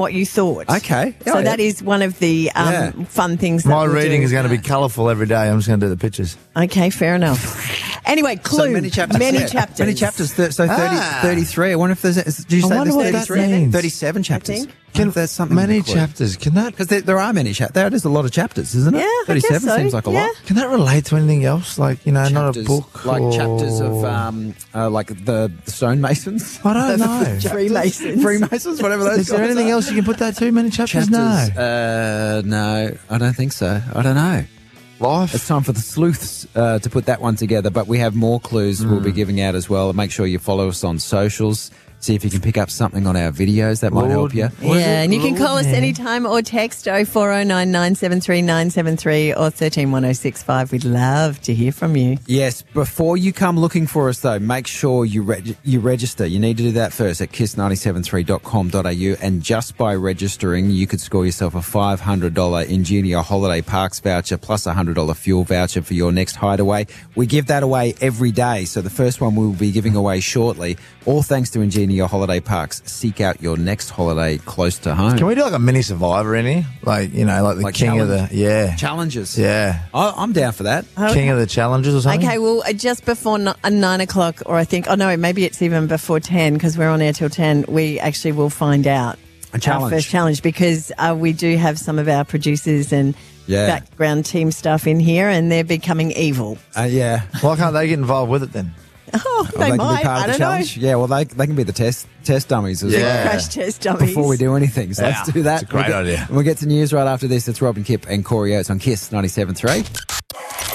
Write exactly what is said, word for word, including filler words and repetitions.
what you thought. Okay. So Oh, yeah. that is one of the um, Yeah. fun things that My we'll reading do. is going to be colourful every day. I'm just going to do the pictures. Okay, fair enough. Anyway, clue. So many chapters. Many yeah. chapters. Many chapters. Th- So thirty, Ah. thirty-three. I wonder if there's. A, did you I say wonder there's what that thirty-three? means. thirty-seven chapters. think. Can if there's something Many in the clue. chapters. Can that Because there, there are many chapters. There is a lot of chapters, isn't it? Yeah, I thirty-seven guess so. seems like a Yeah. lot. can that relate to anything else? Like, you know, not a Chapters, book, like or... chapters of um, uh, like the, the stonemasons. I don't know. Freemasons. Freemasons, whatever those. Is there guys anything are. else you can put that to? Many chapters? Chapters? No. Uh, no, I don't think so. I don't know. Life. It's time for the sleuths uh, to put that one together, but we have more clues we'll be giving out as well. Make sure you follow us on socials. See if you can pick up something on our videos. That might help you. What is Yeah, it? and you can call us Yeah. anytime or text oh four oh nine nine seven three nine seven three or thirteen one oh six five. We'd love to hear from you. Yes, before you come looking for us, though, make sure you reg- you register. You need to do that first at kiss nine seven three dot com dot a u, and just by registering, you could score yourself a five hundred dollars Ingenia Holiday Parks voucher plus a one hundred dollars fuel voucher for your next hideaway. We give that away every day, so the first one we will be giving away shortly. All thanks to Ingenia Holiday Parks. Seek out your next holiday close to home. Can we do like a mini Survivor in here? Like, you know, like the Like king of the... challenge? Yeah. Challenges. Yeah. I, I'm down for that. King of the challenges or something? Okay, well, uh, just before n- uh, nine o'clock, or I think, oh no, maybe it's even before ten because we're on air till ten. We actually will find out A challenge. our first challenge because uh, we do have some of our producers and Yeah. background team stuff in here, and they're becoming evil. Uh, yeah. Why can't they get involved with it then? Oh, Or they, can might. be part I of the don't know. challenge. Yeah, well, they, they can be the test test dummies as Yeah. well. Crash test dummies. Before we do anything. So Yeah. let's do that. It's a great We'll get- idea. We'll get to news right after this. It's Robin Kipp and Corey Oates on Kiss ninety-seven point three.